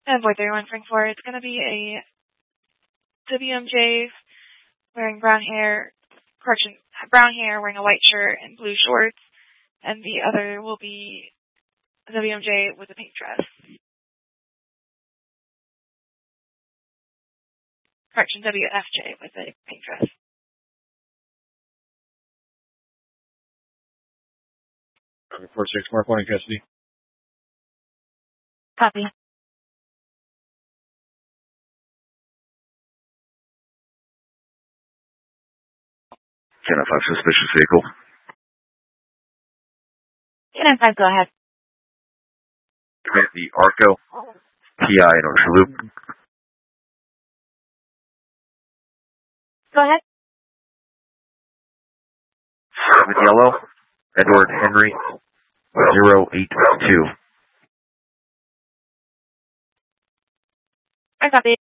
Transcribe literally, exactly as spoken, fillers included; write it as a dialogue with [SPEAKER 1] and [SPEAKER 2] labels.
[SPEAKER 1] And Void three one Frankfurt, it's going to be a W M J wearing brown hair, correction, brown hair, wearing a white shirt and blue shorts, and the other will be a W M J with a pink dress. Correction, W F J with a pink dress.
[SPEAKER 2] four six, Mark one in custody.
[SPEAKER 1] Copy.
[SPEAKER 3] ten oh five, suspicious vehicle.
[SPEAKER 1] ten oh five, go ahead.
[SPEAKER 3] Commit the ARCO, T I in Ocean Loop.
[SPEAKER 1] Go ahead.
[SPEAKER 3] With yellow, Edward Henry, zero eight two.
[SPEAKER 1] I copy.